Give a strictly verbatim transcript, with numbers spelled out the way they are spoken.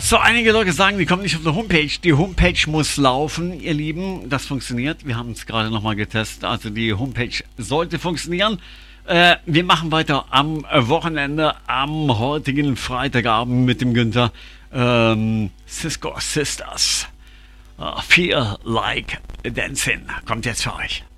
So, einige Leute sagen, die kommen nicht auf die Homepage. Die Homepage muss laufen, ihr Lieben. Das funktioniert. Wir haben es gerade nochmal getestet. Also die Homepage sollte funktionieren. Äh, wir machen weiter am Wochenende, am heutigen Freitagabend mit dem Günther. Ähm, Cisco Sisters. Uh, Feel Like Dancing kommt jetzt für euch.